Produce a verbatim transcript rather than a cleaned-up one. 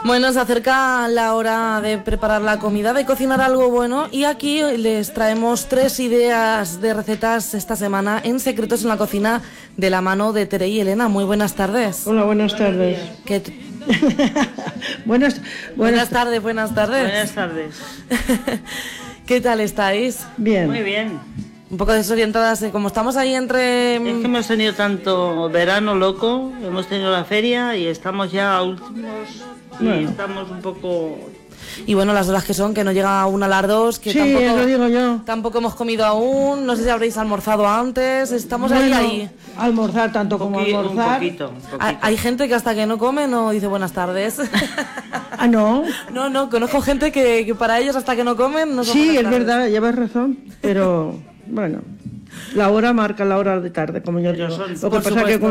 Bueno, se acerca la hora de preparar la comida, de cocinar algo bueno, y aquí les traemos tres ideas de recetas esta semana en Secretos en la Cocina, de la mano de Tere y Elena. Muy buenas tardes. Hola, buenas tardes. ¿Qué t- buenas, buenas, buenas tardes, buenas tardes. Buenas tardes. ¿Qué tal estáis? Bien. Muy bien. Un poco desorientadas, eh, como estamos ahí entre... Es que hemos tenido tanto verano loco, hemos tenido la feria y estamos ya a últimos y Bueno. estamos un poco... Y bueno, las horas que son, que no llega aún a las dos, que Sí, tampoco, lo digo yo. tampoco hemos comido aún, no sé si habréis almorzado antes, estamos Bueno, ahí, ahí. almorzar tanto como poqui- almorzar. Un poquito, un poquito. Hay, hay gente que hasta que no come no dice buenas tardes. Ah, no. No, no, conozco gente que, que para ellos hasta que no comen no son Sí, buenas es tardes. verdad, llevas razón, pero bueno, la hora marca la hora de tarde, como yo Pero digo. son- Lo que por pasa que supuesto.